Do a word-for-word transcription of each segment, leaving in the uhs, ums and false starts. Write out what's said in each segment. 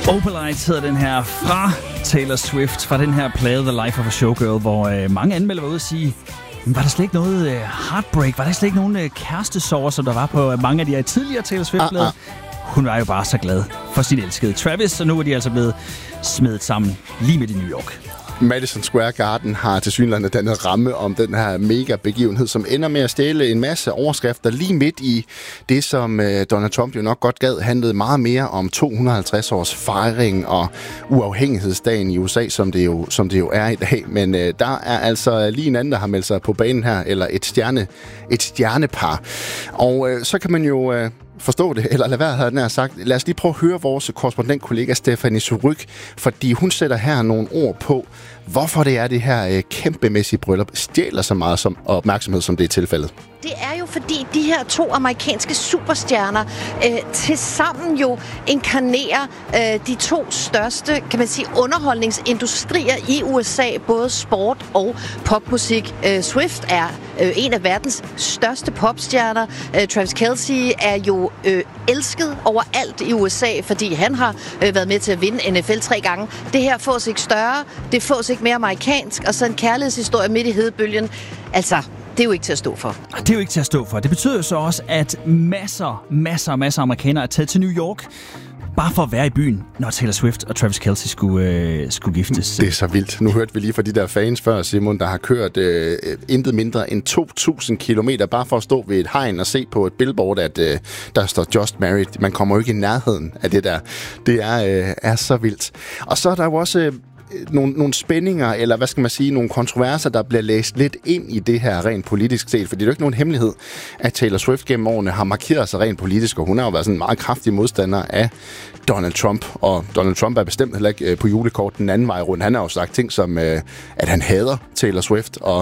Opalite hedder den her fra Taylor Swift, fra den her plade The Life of a Showgirl, hvor øh, mange anmeldere var ude at sige, var der slet ikke noget øh, heartbreak, var der slet ikke nogen øh, kærestesorger, som der var på øh, mange af de her tidligere Taylor Swift-plader? Ah, ah. Hun var jo bare så glad for sin elskede Travis, og nu er de altså blevet smedet sammen lige midt i New York. Madison Square Garden har tilsyneladende dannet ramme om den her mega begivenhed, som ender med at stjæle en masse overskrifter lige midt i det, som øh, Donald Trump jo nok godt gad, handlede meget mere om to hundrede og halvtreds års fejring og uafhængighedsdagen i U S A, som det jo, som det jo er i dag. Men øh, der er altså lige en anden, der har meldt sig på banen her, eller et, stjerne, et stjernepar. Og øh, så kan man jo... Øh, forstå det, eller lad være, havde den her sagt. Lad os lige prøve at høre vores korrespondentkollega Stephanie Surrugue, fordi hun sætter her nogle ord på, hvorfor det er det her øh, kæmpemæssige bryllup stjæler så meget som opmærksomhed, som det er tilfældet. Det er jo fordi de her to amerikanske superstjerner øh, tilsammen jo inkarnerer øh, de to største, kan man sige, underholdningsindustrier i U S A, både sport og popmusik. Øh, Swift er øh, en af verdens største popstjerner. Øh, Travis Kelce er jo øh, elsket overalt i U S A, fordi han har øh, været med til at vinde N F L tre gange. Det her fås ikke større, det fås ikke mere amerikansk, og så en kærlighedshistorie midt i hedebølgen. Altså, det er jo ikke til at stå for. Det er jo ikke til at stå for. Det betyder jo så også, at masser, masser og masser af amerikanere er taget til New York, bare for at være i byen, når Taylor Swift og Travis Kelce skulle, øh, skulle giftes. Det er så vildt. Nu hørte vi lige fra de der fans før, Simon, der har kørt øh, intet mindre end to tusind kilometer, bare for at stå ved et hegn og se på et billboard, at øh, der står Just Married. Man kommer jo ikke i nærheden af det der. Det er, øh, er så vildt. Og så er der jo også... Øh, Nogle, nogle spændinger, eller hvad skal man sige, nogle kontroverser, der bliver læst lidt ind i det her rent politisk set, fordi det er jo ikke nogen hemmelighed, at Taylor Swift gennem årene har markeret sig rent politisk, og hun har jo været sådan en meget kraftig modstander af Donald Trump, og Donald Trump er bestemt heller ikke på julekort den anden vej rundt. Han har jo sagt ting som, at han hader Taylor Swift, og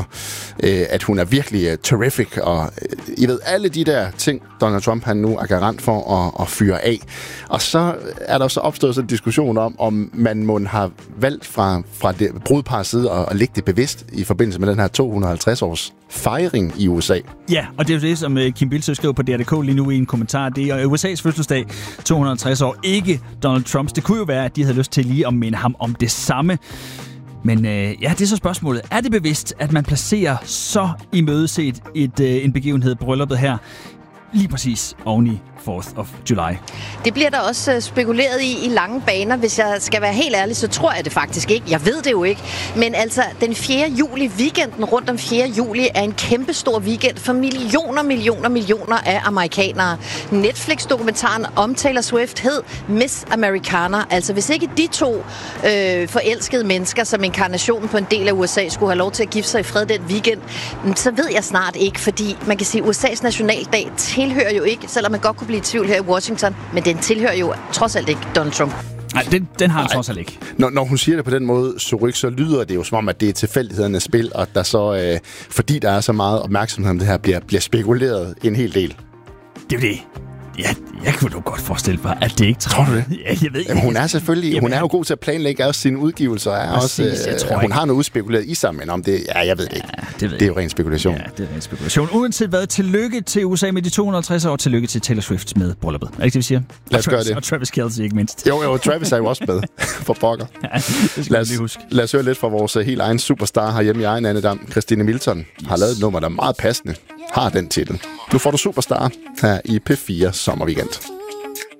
at hun er virkelig terrific, og I ved, alle de der ting, Donald Trump han nu er garant for at, at fyre af. Og så er der så opstået sådan en diskussion om, om man må have valgt fra, fra det brudpars side og, og lægge det bevidst i forbindelse med den her to hundrede og halvtreds års fejring i U S A. Ja, og det er jo det, som Kim Bildsøe skriver på D R punktum D K lige nu i en kommentar. Det er U S A's fødselsdag, to hundrede og halvtreds år, ikke Donald Trumps. Det kunne jo være, at de havde lyst til lige at minde ham om det samme. Men øh, ja, det er så spørgsmålet. Er det bevidst, at man placerer så imødeset et, øh, en begivenhed, brylluppet her, lige præcis oven i fourth of July? Det bliver der også spekuleret i i lange baner. Hvis jeg skal være helt ærlig, så tror jeg det faktisk ikke. Jeg ved det jo ikke. Men altså, den fjerde juli, weekenden rundt om fjerde juli, er en kæmpe stor weekend for millioner, millioner, millioner af amerikanere. Netflix-dokumentaren om Taylor Swift hed Miss Americana. Altså, hvis ikke de to øh, forelskede mennesker, som inkarnationen på en del af U S A, skulle have lov til at gifte sig i fred den weekend, så ved jeg snart ikke, fordi man kan sige, at U S A's nationaldag tilhører jo ikke, selvom man godt kunne blive i tvivl her i Washington, men den tilhører jo trods alt ikke Donald Trump. Nej, den, den har han trods alt ikke. Når, når hun siger det på den måde, Surrugue, så lyder det jo som om, at det er tilfældighedernes spil, og der så, øh, fordi der er så meget opmærksomhed om det her, bliver, bliver spekuleret en hel del. Det er det. Ja, jeg kunne da godt forestille mig, at det ikke tror du det? Ja, jeg ved, Jamen, hun er selvfølgelig, Jamen, hun er jo god til at planlægge også sine udgivelser. Er præcis, også, øh, tror hun ikke. Har noget udspekuleret i sig, men om det, ja, jeg ved det ikke. Ja, det, ved det er jo ren spekulation. Ja, det er ren spekulation. Uanset hvad, tillykke til U S A med de to hundrede og halvtreds år, tillykke til Taylor Swift med brylluppet. Er det ikke det, vi siger? Lad os gøre det. Og Travis Kelce ikke mindst. Jo, jo, Travis er jo også med for pokker. Ja, lad, os, huske. lad os høre lidt fra vores helt egen superstar herhjemme i egen Annedam. Christine Milton yes. har lavet et nummer, der er meget passende. Har den titel. Nu får du Superstar her i P fire Sommerweekend.